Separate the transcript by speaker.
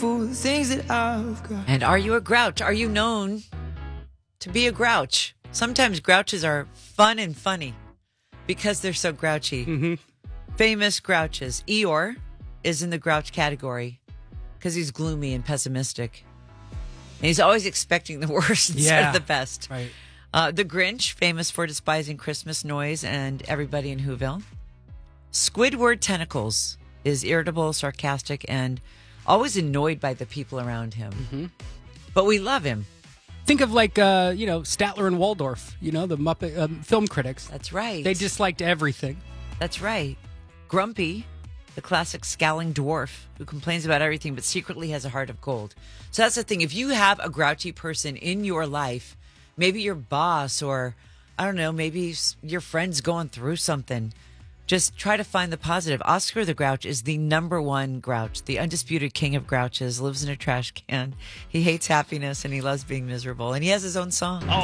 Speaker 1: for the things that I've got.
Speaker 2: And are you a grouch? Are you known to be a grouch? Sometimes grouches are fun and funny because they're so grouchy.
Speaker 3: Mm-hmm.
Speaker 2: Famous grouches. Eeyore is in the grouch category because he's gloomy and pessimistic. And he's always expecting the worst instead of the best.
Speaker 3: Right.
Speaker 2: The Grinch, famous for despising Christmas noise and everybody in Whoville. Squidward Tentacles is irritable, sarcastic, and always annoyed by the people around him.
Speaker 3: Mm-hmm.
Speaker 2: But we love him.
Speaker 3: Think of like, Statler and Waldorf, the Muppet film critics.
Speaker 2: That's right.
Speaker 3: They disliked everything.
Speaker 2: That's right. Grumpy, the classic scowling dwarf who complains about everything but secretly has a heart of gold. So that's the thing. If you have a grouchy person in your life, maybe your boss or, I don't know, maybe your friend's going through something, just try to find the positive. Oscar the Grouch is the number one grouch, the undisputed king of grouches, lives in a trash can. He hates happiness and he loves being miserable. And he has his own song.